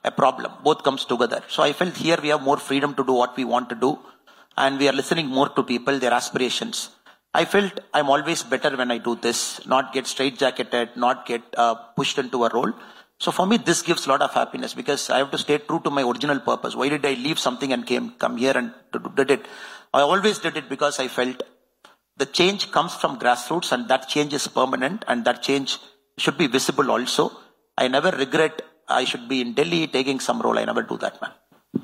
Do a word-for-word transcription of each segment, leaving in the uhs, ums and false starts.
a problem. Both comes together. So I felt here we have more freedom to do what we want to do, and we are listening more to people, their aspirations. I felt I'm always better when I do this, not get straitjacketed, not get uh, pushed into a role. So for me, this gives a lot of happiness because I have to stay true to my original purpose. Why did I leave something and came come here and did it? I always did it because I felt the change comes from grassroots, and that change is permanent, and that change should be visible also. I never regret I should be in Delhi taking some role. I never do that, man.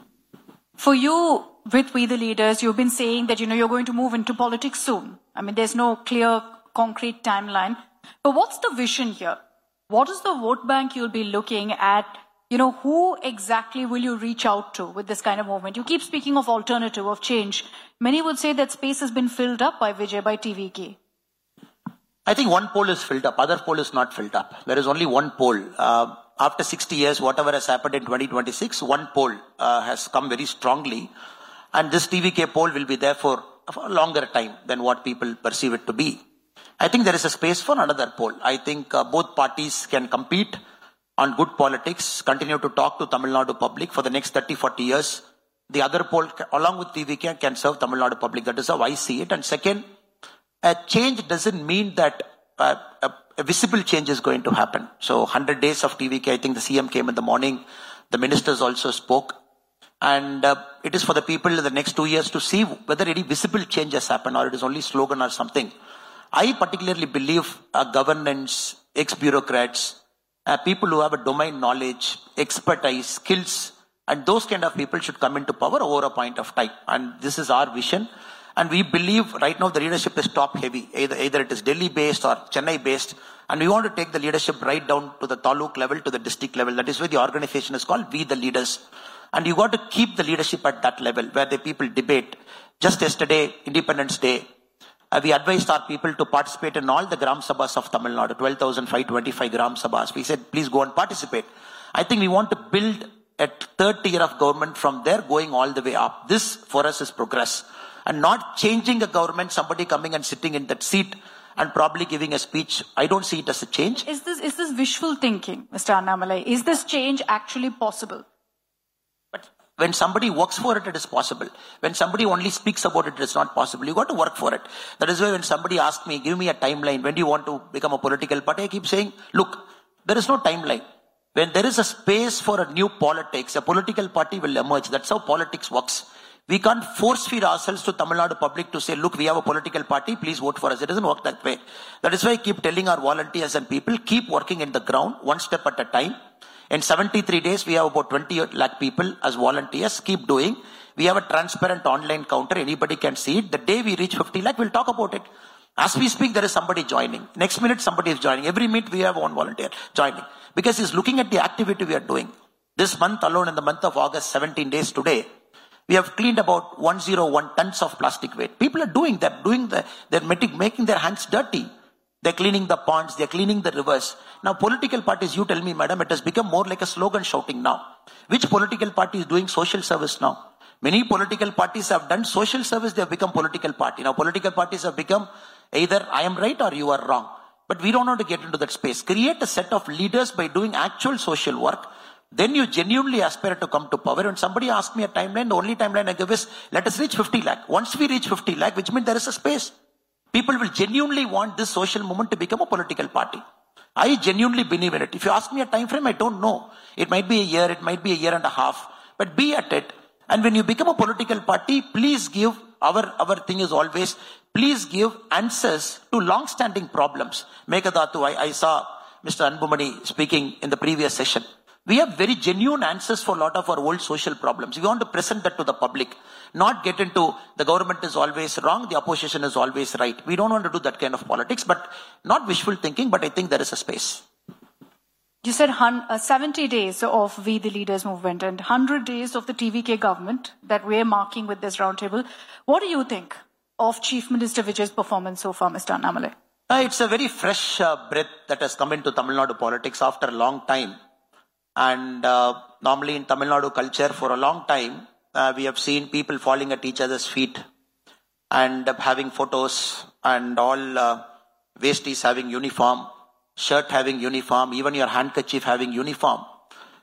For you, with We the Leaders, you've been saying that, you know, you're going to move into politics soon. I mean, there's no clear, concrete timeline. But what's the vision here? What is the vote bank you'll be looking at? You know, who exactly will you reach out to with this kind of movement? You keep speaking of alternative, of change. Many would say that space has been filled up by Vijay, by T V K. I think one poll is filled up, other poll is not filled up. There is only one poll. Uh, after sixty years, whatever has happened in twenty twenty-six, one poll uh, has come very strongly. And this T V K poll will be there for, for a longer time than what people perceive it to be. I think there is a space for another poll. I think uh, both parties can compete on good politics, continue to talk to Tamil Nadu public for the next thirty, forty years. The other poll, along with T V K, can serve Tamil Nadu public. That is how I see it. And second, a change doesn't mean that uh, a, a visible change is going to happen. So one hundred days of T V K, I think the C M came in the morning. The ministers also spoke. And uh, it is for the people in the next two years to see whether any visible change has happened or it is only slogan or something. I particularly believe uh, governance, ex-bureaucrats, uh, people who have a domain knowledge, expertise, skills, and those kind of people should come into power over a point of time. And this is our vision. And we believe right now the leadership is top heavy. Either, either it is Delhi based or Chennai based. And we want to take the leadership right down to the taluk level, to the district level. That is why the organization is called We the Leaders. And you got to keep the leadership at that level where the people debate. Just yesterday, Independence Day, uh, we advised our people to participate in all the Gram Sabhas of Tamil Nadu, twelve thousand five hundred twenty-five Gram Sabhas. We said, please go and participate. I think we want to build a third tier of government from there going all the way up. This for us is progress. And not changing a government, somebody coming and sitting in that seat and probably giving a speech. I don't see it as a change. Is this, is this wishful thinking, Mister Annamalai? Is this change actually possible? But when somebody works for it, it is possible. When somebody only speaks about it, it is not possible. You got to work for it. That is why when somebody asks me, give me a timeline, when do you want to become a political party? I keep saying, look, there is no timeline. When there is a space for a new politics, a political party will emerge. That's how politics works. We can't force feed ourselves to Tamil Nadu public to say, look, we have a political party, please vote for us. It doesn't work that way. That is why I keep telling our volunteers and people, keep working in the ground, one step at a time. In seventy-three days, we have about twenty lakh people as volunteers. Keep doing. We have a transparent online counter. Anybody can see it. The day we reach fifty lakh, we'll talk about it. As we speak, there is somebody joining. Next minute, somebody is joining. Every minute, we have one volunteer joining. Because he's looking at the activity we are doing. This month alone, in the month of August, seventeen days today, we have cleaned about one hundred one tons of plastic waste. People are doing that, doing the, they're making their hands dirty. They're cleaning the ponds, they're cleaning the rivers. Now, political parties, you tell me, madam, it has become more like a slogan shouting now. Which political party is doing social service now? Many political parties have done social service, they have become political party. Now, political parties have become either I am right or you are wrong. But we don't want to get into that space. Create a set of leaders by doing actual social work. Then you genuinely aspire to come to power. When somebody asks me a timeline, the only timeline I give is, let us reach fifty lakh. Once we reach fifty lakh, which means there is a space. People will genuinely want this social movement to become a political party. I genuinely believe in it. If you ask me a time frame, I don't know. It might be a year, it might be a year and a half. But be at it. And when you become a political party, please give, our, our thing is always, please give answers to long-standing problems. Meghadatu, I, I saw Mister Anbumani speaking in the previous session. We have very genuine answers for a lot of our old social problems. We want to present that to the public. Not get into the government is always wrong, the opposition is always right. We don't want to do that kind of politics, but not wishful thinking, but I think there is a space. You said seventy days of We the Leaders movement and one hundred days of the T V K government that we're marking with this roundtable. What do you think of Chief Minister Vijay's performance so far, Mister Annamalai? Uh, it's a very fresh uh, breath that has come into Tamil Nadu politics after a long time. And uh, normally in Tamil Nadu culture, for a long time, uh, we have seen people falling at each other's feet and uh, having photos and all uh, vesties having uniform, shirt having uniform, even your handkerchief having uniform.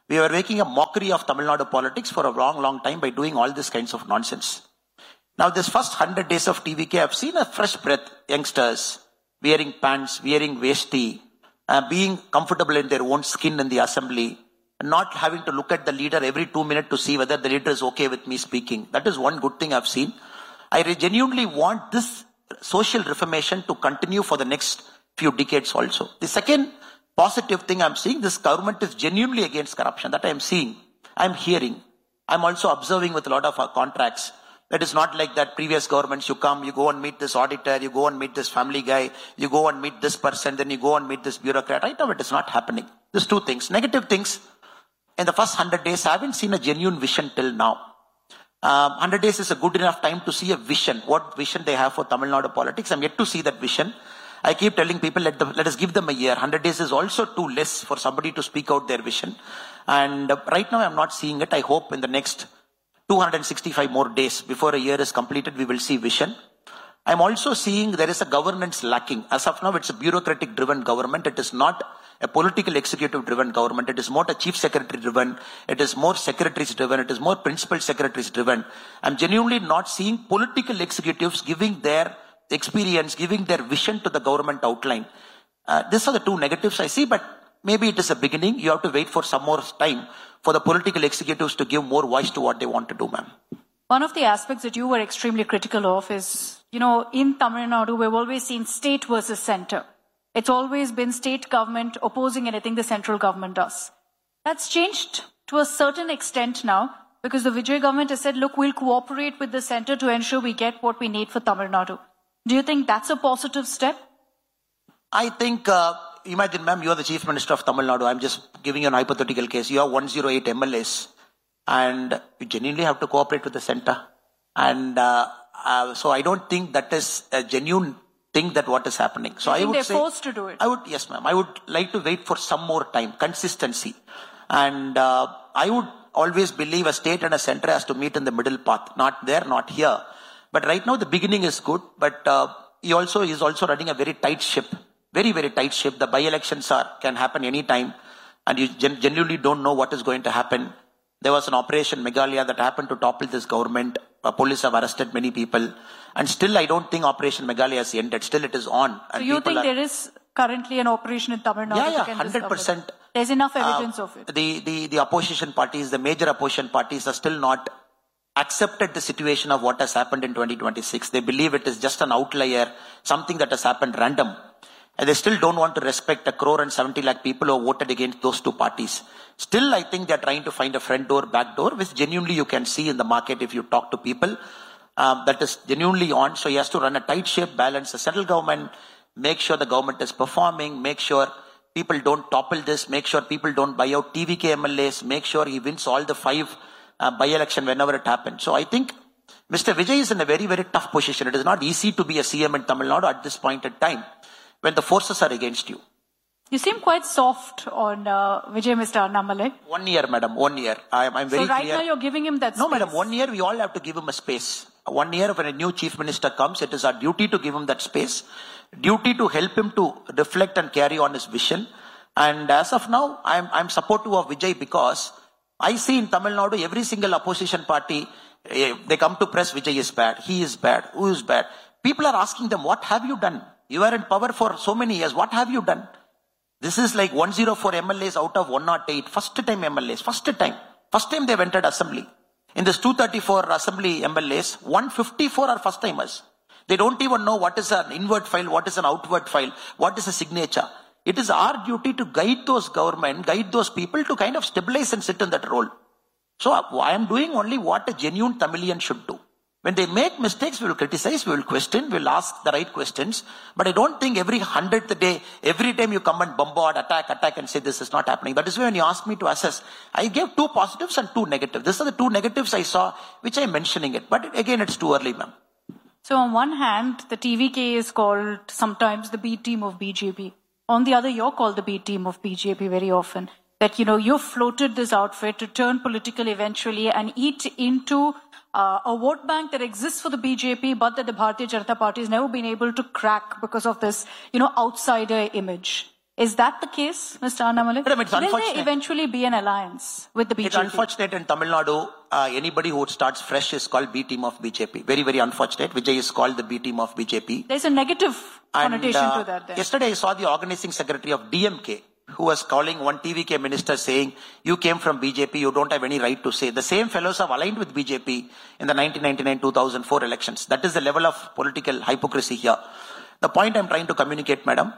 We were making a mockery of Tamil Nadu politics for a long, long time by doing all these kinds of nonsense. Now, this first hundred days of T V K, I've seen a fresh breath, youngsters wearing pants, wearing vesti, uh, being comfortable in their own skin in the assembly, and not having to look at the leader every two minutes to see whether the leader is okay with me speaking. That is one good thing I've seen. I genuinely want this social reformation to continue for the next few decades also. The second positive thing I'm seeing, this government is genuinely against corruption. That I'm seeing, I'm hearing. I'm also observing with a lot of our contracts. It is not like that previous governments, you come, you go and meet this auditor, you go and meet this family guy, you go and meet this person, then you go and meet this bureaucrat. Right now it is not happening. There's two things. Negative things. In the first hundred days, I haven't seen a genuine vision till now. Um, hundred days is a good enough time to see a vision. What vision they have for Tamil Nadu politics. I'm yet to see that vision. I keep telling people, let, them, let us give them a year. hundred days is also too less for somebody to speak out their vision. And uh, right now I'm not seeing it. I hope in the next two hundred sixty-five more days before a year is completed, we will see vision. I'm also seeing there is a governance lacking. As of now, it's a bureaucratic driven government. It is not a political executive driven government. It is more a chief secretary driven. It is more secretaries driven. It is more principal secretaries driven. I'm genuinely not seeing political executives giving their experience, giving their vision to the government outline. Uh, these are the two negatives I see, but maybe it is a beginning. You have to wait for some more time for the political executives to give more voice to what they want to do, ma'am. One of the aspects that you were extremely critical of is, you know, in Tamil Nadu, we've always seen state versus center. It's always been state government opposing anything the central government does. That's changed to a certain extent now, because the Vijay government has said, look, we'll cooperate with the center to ensure we get what we need for Tamil Nadu. Do you think that's a positive step? I think, uh, imagine, ma'am, you are the chief minister of Tamil Nadu. I'm just giving you an hypothetical case. You have one hundred eight M L As. And you genuinely have to cooperate with the center. And uh, uh, so I don't think that is a genuine thing that what is happening. So you I think would they're say, forced to do it? I would, yes, ma'am. I would like to wait for some more time, consistency. And uh, I would always believe a state and a center has to meet in the middle path. Not there, not here. But right now the beginning is good. But uh, he also is also running a very tight ship. Very, very tight ship. The by-elections are can happen anytime. And you gen- genuinely don't know what is going to happen. There was an operation Meghalaya that happened to topple this government. Uh, police have arrested many people. And still I don't think Operation Meghalaya has ended. Still it is on. And so you think are, there is currently an operation in Tamil Nadu? Yeah, yeah, against one hundred percent. this government? There's enough evidence uh, of it. The, the, the opposition parties, the major opposition parties are still not accepted the situation of what has happened in twenty twenty-six. They believe it is just an outlier, something that has happened random. And they still don't want to respect a crore and seventy lakh people who voted against those two parties. Still, I think they're trying to find a front door, back door, which genuinely you can see in the market if you talk to people. Um, that is genuinely on. So he has to run a tight ship, balance the central government, make sure the government is performing, make sure people don't topple this, make sure people don't buy out T V K M L As, make sure he wins all the five uh, by-election whenever it happens. So I think Mister Vijay is in a very, very tough position. It is not easy to be a C M in Tamil Nadu at this point in time, when the forces are against you. You seem quite soft on uh, Vijay, Mister Annamalai. One year, madam, one year. I, I'm very so right clear. now you're giving him that space. No, madam, one year we all have to give him a space. One year when a new chief minister comes, it is our duty to give him that space. Duty to help him to reflect and carry on his vision. And as of now, I'm, I'm supportive of Vijay because I see in Tamil Nadu, every single opposition party, they come to press, Vijay is bad, he is bad, who is bad. People are asking them, what have you done? You are in power for so many years. What have you done? This is like one hundred four M L As out of one oh eight. First time M L As. First time. First time they've entered assembly. In this two thirty-four assembly M L As, one hundred fifty-four are first timers. They don't even know what is an inward file, what is an outward file, what is a signature. It is our duty to guide those government, guide those people to kind of stabilize and sit in that role. So I am doing only what a genuine Tamilian should do. When they make mistakes, we will criticize, we will question, we will ask the right questions. But I don't think every hundredth day, every time you come and bombard, attack, attack and say this is not happening. That is why when you ask me to assess, I gave two positives and two negatives. These are the two negatives I saw, which I am mentioning it. But again, it's too early, ma'am. So on one hand, the T V K is called sometimes the B team of B J P. On the other, you're called the B team of B J P very often. That, you know, you've floated this outfit to turn political eventually and eat into uh, a vote bank that exists for the B J P, but that the Bharatiya Janata Party has never been able to crack because of this, you know, outsider image. Is that the case, Mister Annamalai? Madam, it's Will unfortunate. there eventually be an alliance with the B J P? It's unfortunate in Tamil Nadu, uh, anybody who starts fresh is called B team of B J P. Very, very unfortunate. Vijay is called the B team of B J P. There's a negative connotation and, uh, to that then. Yesterday I saw the organizing secretary of D M K who was calling one T V K minister saying, you came from B J P, you don't have any right to say. The same fellows have aligned with B J P in the nineteen ninety-nine two thousand four elections. That is the level of political hypocrisy here. The point I'm trying to communicate, madam,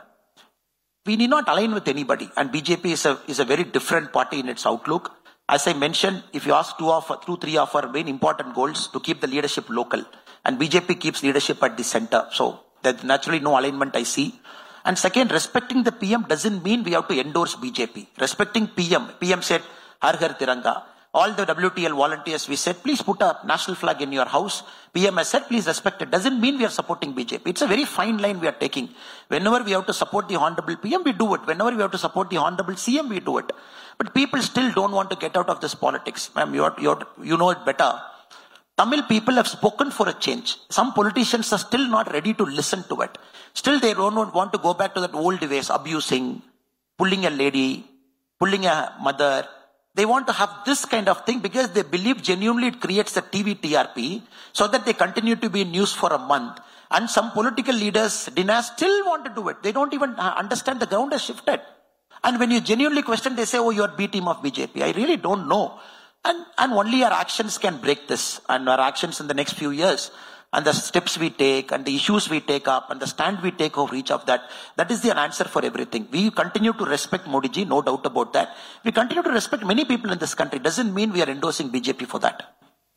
we need not align with anybody, and B J P is a, is a very different party in its outlook. As I mentioned, if you ask two of, two, three of our main important goals to keep the leadership local, and B J P keeps leadership at the center. So there's naturally no alignment I see. And second, respecting the P M doesn't mean we have to endorse B J P. Respecting P M, P M said, Har Ghar Tiranga. All the W T L volunteers, we said, please put a national flag in your house. P M has said, please respect it. Doesn't mean we are supporting B J P. It's a very fine line we are taking. Whenever we have to support the Honorable P M, we do it. Whenever we have to support the Honorable C M, we do it. But people still don't want to get out of this politics. Ma'am, you, you, you know it better. Tamil people have spoken for a change. Some politicians are still not ready to listen to it. Still they don't want to go back to that old ways, abusing, pulling a lady, pulling a mother. They want to have this kind of thing because they believe genuinely it creates a T V T R P so that they continue to be in news for a month. And some political leaders, Dinas, still want to do it. They don't even understand the ground has shifted. And when you genuinely question, they say, oh, you're B team of B J P. I really don't know. And, and only our actions can break this. And our actions in the next few years. And the steps we take, and the issues we take up, and the stand we take over each of that, that is the answer for everything. We continue to respect Modi ji, no doubt about that. We continue to respect many people in this country. Doesn't mean we are endorsing B J P for that.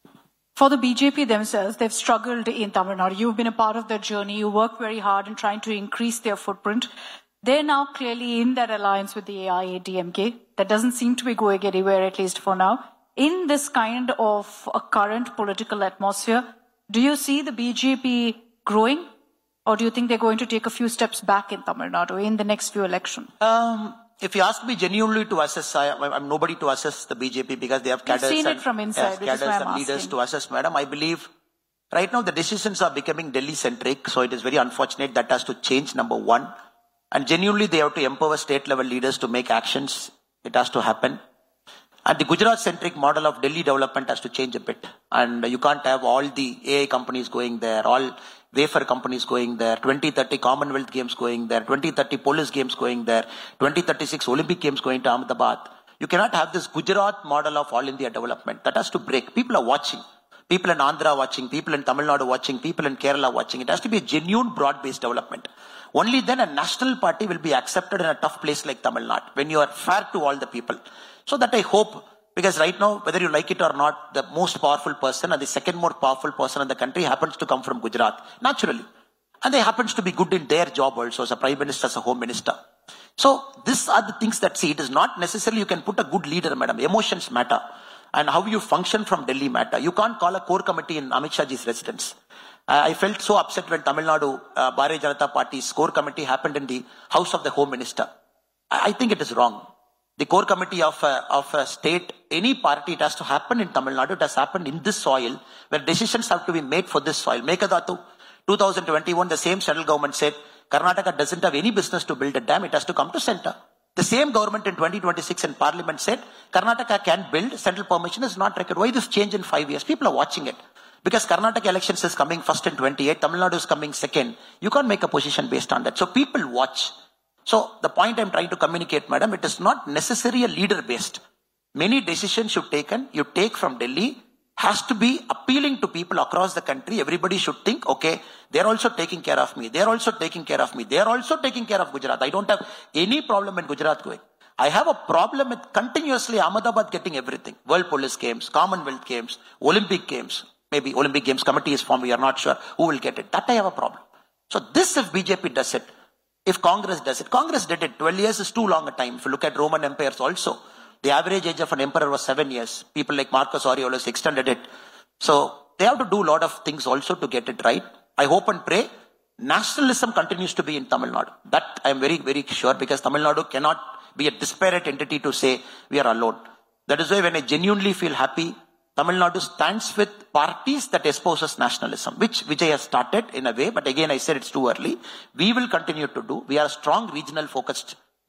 For the B J P themselves, they've struggled in Tamil Nadu. You've been a part of their journey. You worked very hard in trying to increase their footprint. They're now clearly in that alliance with the A I A D M K. That doesn't seem to be going anywhere, at least for now. In this kind of a current political atmosphere, do you see the B J P growing, or do you think they're going to take a few steps back in Tamil Nadu in the next few elections? Um, if you ask me genuinely to assess, I, I'm nobody to assess the B J P because they have cadres You've seen and, it from inside, yes, which is cadres why I'm and leaders asking. to assess, madam. I believe right now the decisions are becoming Delhi-centric, so it is very unfortunate. That has to change, number one. And genuinely they have to empower state-level leaders to make actions. It has to happen. And the Gujarat-centric model of Delhi development has to change a bit. And you can't have all the A I companies going there, all wafer companies going there, twenty thirty Commonwealth Games going there, twenty thirty Police Games going there, twenty thirty-six Olympic Games going to Ahmedabad. You cannot have this Gujarat model of all India development. That has to break. People are watching. People in Andhra watching, people in Tamil Nadu watching, people in Kerala watching. It has to be a genuine broad-based development. Only then a national party will be accepted in a tough place like Tamil Nadu, when you are fair to all the people. So that I hope, because right now, whether you like it or not, the most powerful person and the second most powerful person in the country happens to come from Gujarat, naturally. And they happens to be good in their job also, as a prime minister, as a home minister. So these are the things that, see, it is not necessarily you can put a good leader, madam. Emotions matter. And how you function from Delhi matter. You can't call a core committee in Amit Shah ji's residence. Uh, I felt so upset when Tamil Nadu, uh, Bharatiya Janata Party's core committee happened in the house of the home minister. I, I think it is wrong. The core committee of a, of a state, any party, it has to happen in Tamil Nadu. It has happened in this soil, where decisions have to be made for this soil. Mekadatu, twenty twenty-one, the same central government said, Karnataka doesn't have any business to build a dam. It has to come to center. The same government in twenty twenty-six in parliament said, Karnataka can build, central permission is not required. Why this change in five years? People are watching it. Because Karnataka elections is coming first in twenty-eight, Tamil Nadu is coming second. You can't make a position based on that. So people watch. So the point I'm trying to communicate, madam, it is not necessarily a leader based. Many decisions you've taken, you take from Delhi, has to be appealing to people across the country. Everybody should think, okay, they're also taking care of me. They're also taking care of me. They're also taking care of Gujarat. I don't have any problem in Gujarat going. I have a problem with continuously Ahmedabad getting everything. World Police Games, Commonwealth Games, Olympic Games. Maybe Olympic Games committee is formed. We are not sure who will get it. That I have a problem. So this, if B J P does it, if Congress does it, Congress did it. twelve years is too long a time. If you look at Roman empires also, the average age of an emperor was seven years. People like Marcus Aurelius extended it. So they have to do a lot of things also to get it right. I hope and pray nationalism continues to be in Tamil Nadu. That I am very, very sure, because Tamil Nadu cannot be a disparate entity to say we are alone. That is why when I genuinely feel happy, Tamil Nadu stands with parties that espouses nationalism, which Vijay has started in a way, but again I said it's too early. We will continue to do. We are a strong regional focused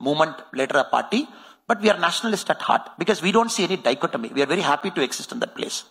movement, later a party, but we are nationalist at heart because we don't see any dichotomy. We are very happy to exist in that place.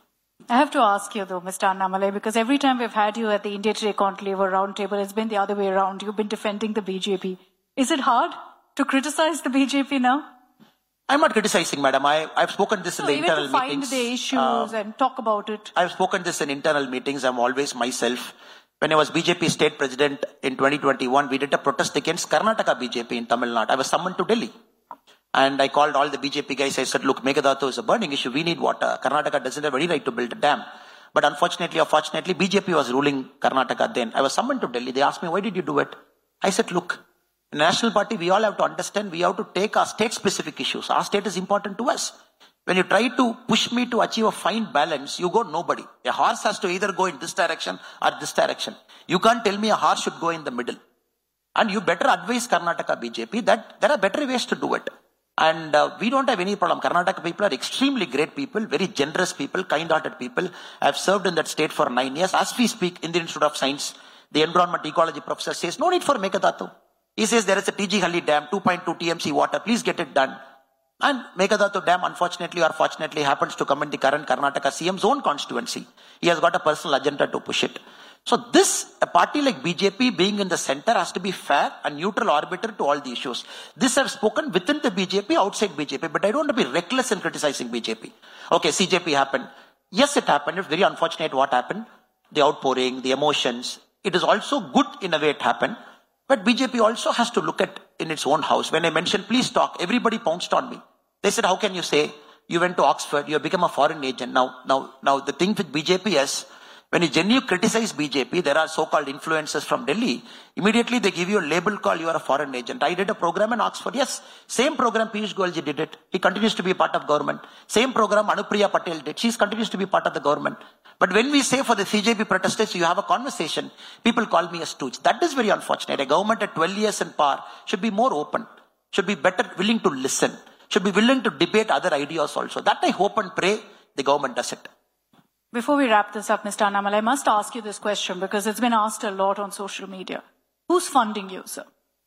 I have to ask you though, Mister Annamalai, because every time we've had you at the India Today Conclave or Roundtable, it's been the other way around. You've been defending the B J P. Is it hard to criticize the B J P now? I'm not criticizing, madam. I, I've spoken this so in the even internal to find meetings. the issues uh, and talk about it. I've spoken this in internal meetings. I'm always myself. When I was B J P state president in twenty twenty-one, we did a protest against Karnataka B J P in Tamil Nadu. I was summoned to Delhi. And I called all the B J P guys. I said, look, Meghadattu is a burning issue. We need water. Karnataka doesn't have any right to build a dam. But unfortunately or fortunately, B J P was ruling Karnataka then. I was summoned to Delhi. They asked me, why did you do it? I said, look, in the National Party, we all have to understand, we have to take our state-specific issues. Our state is important to us. When you try to push me to achieve a fine balance, you go nobody. A horse has to either go in this direction or this direction. You can't tell me a horse should go in the middle. And you better advise Karnataka B J P that there are better ways to do it. And uh, we don't have any problem. Karnataka people are extremely great people, very generous people, kind-hearted people. I have served in that state for nine years. As we speak, in the Institute of Science, the environment ecology professor says, no need for Meghadattu. He says there is a T G Halli dam, two point two T M C water, please get it done. And Meghadattu dam, unfortunately or fortunately, happens to come in the current Karnataka C M's own constituency. He has got a personal agenda to push it. So this, a party like B J P being in the center has to be fair and neutral arbiter to all the issues. This I've spoken within the B J P, outside B J P, but I don't want to be reckless in criticizing B J P. Okay, C J P happened. Yes, it happened. It's very unfortunate what happened. The outpouring, the emotions. It is also good in a way it happened. But B J P also has to look at in its own house. When I mentioned, please talk, everybody pounced on me. They said, how can you say you went to Oxford, you have become a foreign agent. Now, now, now the thing with B J P is, when you genuinely criticize B J P, there are so-called influencers from Delhi. Immediately they give you a label called you are a foreign agent. I did a program in Oxford. Yes, same program Piyush Goyalji did it. He continues to be part of government. Same program Anupriya Patel did. She continues to be part of the government. But when we say for the C J P protesters, you have a conversation, people call me a stooge. That is very unfortunate. A government at twelve years in power should be more open, should be better willing to listen, should be willing to debate other ideas also. That I hope and pray the government does it. Before we wrap this up, Mister Annamalai, I must ask you this question because it's been asked a lot on social media. Who's funding you, sir?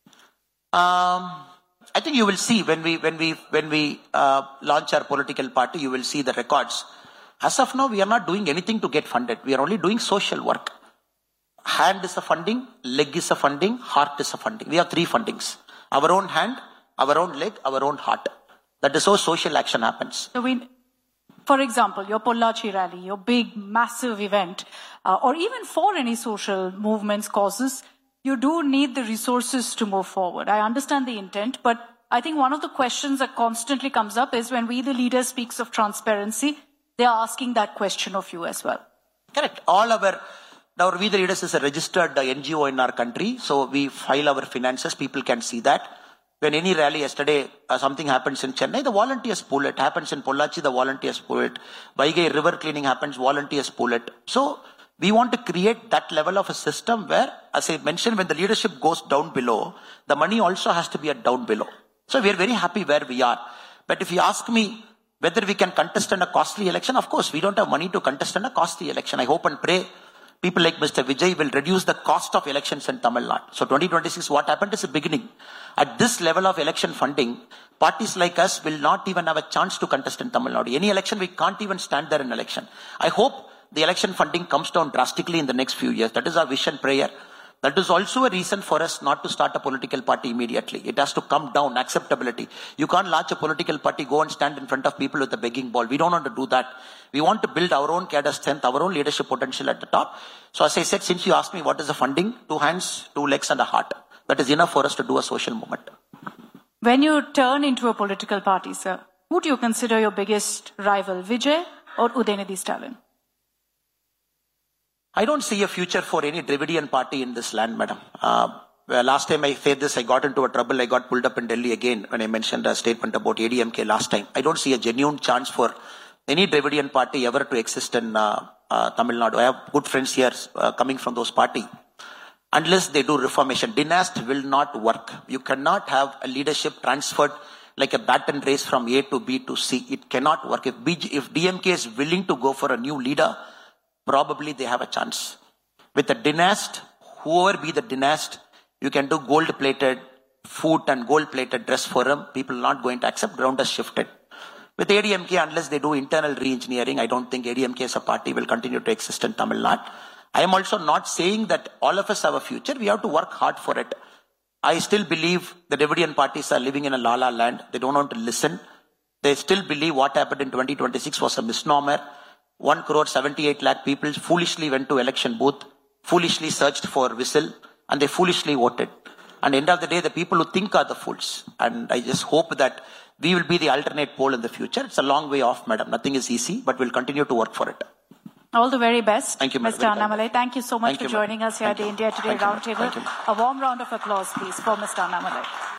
Um, I think you will see when we when we when we uh, launch our political party, you will see the records. As of now, we are not doing anything to get funded. We are only doing social work. Hand is a funding, leg is a funding, heart is a funding. We have three fundings: our own hand, our own leg, our own heart. That is how social action happens. So we. For example, your Pollachi rally, your big, massive event, uh, or even for any social movements, causes, you do need the resources to move forward. I understand the intent, but I think one of the questions that constantly comes up is when we, the leaders, speaks of transparency, they are asking that question of you as well. Correct. All our, our We the Leaders is a registered uh, N G O in our country, so we file our finances, people can see that. When any rally yesterday, uh, something happens in Chennai, the volunteers pull it. Happens in Pollachi, the volunteers pull it. Vaigai river cleaning happens, volunteers pull it. So we want to create that level of a system where, as I mentioned, when the leadership goes down below, the money also has to be at down below. So we are very happy where we are. But if you ask me whether we can contest in a costly election, of course, we don't have money to contest in a costly election. I hope and pray people like Mister Vijay will reduce the cost of elections in Tamil Nadu. So twenty twenty-six, what happened is a beginning. At this level of election funding, parties like us will not even have a chance to contest in Tamil Nadu. Any election, we can't even stand there in election. I hope the election funding comes down drastically in the next few years. That is our vision prayer. That is also a reason for us not to start a political party immediately. It has to come down, acceptability. You can't launch a political party, go and stand in front of people with a begging ball. We don't want to do that. We want to build our own cadre strength, our own leadership potential at the top. So as I said, since you asked me what is the funding, two hands, two legs and a heart. That is enough for us to do a social movement. When you turn into a political party, sir, who do you consider your biggest rival, Vijay or Udayanidhi Stalin? I don't see a future for any Dravidian party in this land, madam. Uh, well, last time I said this, I got into a trouble. I got pulled up in Delhi again when I mentioned a statement about A D M K last time. I don't see a genuine chance for any Dravidian party ever to exist in uh, uh, Tamil Nadu. I have good friends here uh, coming from those parties. Unless they do reformation, dynasty will not work. You cannot have a leadership transferred like a baton race from A to B to C. It cannot work. If, B J, if D M K is willing to go for a new leader, probably they have a chance. With a dynasty, whoever be the dynasty, you can do gold-plated, food and gold-plated dress for him. People are not going to accept. Ground has shifted. With A D M K, unless they do internal re-engineering, I don't think A D M K as a party will continue to exist in Tamil Nadu. I am also not saying that all of us have a future. We have to work hard for it. I still believe the Dravidian parties are living in a la-la land. They don't want to listen. They still believe what happened in twenty twenty-six was a misnomer. One crore seventy-eight lakh people foolishly went to election booth, foolishly searched for whistle, and they foolishly voted. And end of the day, the people who think are the fools. And I just hope that we will be the alternate pole in the future. It's a long way off, madam. Nothing is easy, but we'll continue to work for it. All the very best. Thank you, Mister Annamalai. Thank you so much Thank for you, joining us here at the India Today Roundtable. A warm round of applause, please, for Mister Annamalai.